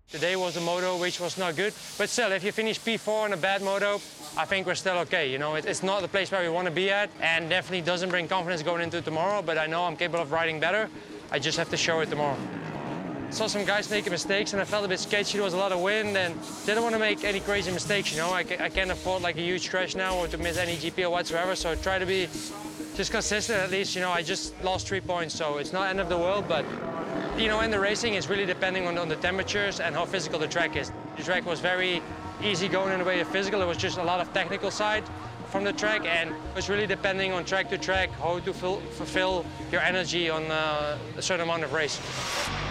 Today was a moto which was not good, but still, if you finish P4 on a bad moto, I think we're still okay. You know, it's not the place where we want to be at, and definitely doesn't bring confidence going into tomorrow, but I know I'm capable of riding better. I just have to show it tomorrow. Saw some guys making mistakes, and I felt a bit sketchy. There was a lot of wind, and didn't want to make any crazy mistakes, you know. I can't afford like a huge crash now or to miss any GP or whatsoever, so try to be just consistent at least. You know, I just lost 3 points, so it's not end of the world, but you know, in the racing, it's really depending on the temperatures and how physical the track is. The track was very easy going in the way of physical. It was just a lot of technical side from the track, and it's really depending on track to track how to fulfill your energy on a certain amount of racing.